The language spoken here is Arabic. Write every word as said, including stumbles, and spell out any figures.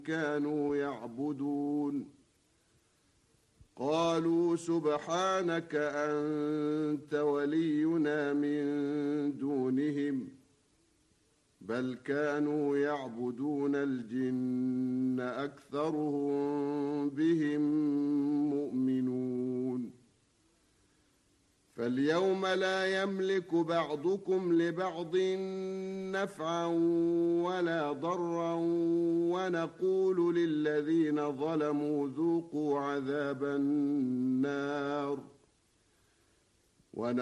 كانوا يعبدون قالوا سبحانك أنت ولينا من دونهم بل كانوا يعبدون الجن أكثرهم بهم مؤمنون فاليوم لا يملك بعضكم لبعض نفعا ولا ضرا ونقول للذين ظلموا ذوقوا عذاب النار